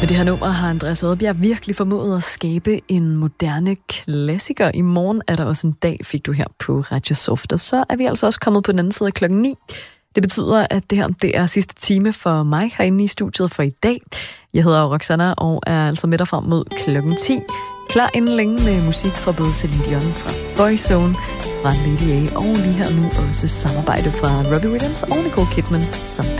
Med det her nummer har Andreas Odbjerg virkelig formået at skabe en moderne klassiker. I morgen er der også en dag, fik du her på Radio Soft. Og så er vi altså også kommet på den anden side af 9:00. Det betyder, at det er sidste time for mig herinde i studiet for i dag. Jeg hedder Roxanna og er altså med dig frem mod 10:00. Klar inden længe med musik fra både Celine Dion, fra Boyzone, fra Lady A og lige her nu også samarbejde fra Robbie Williams og Nicole Kidman som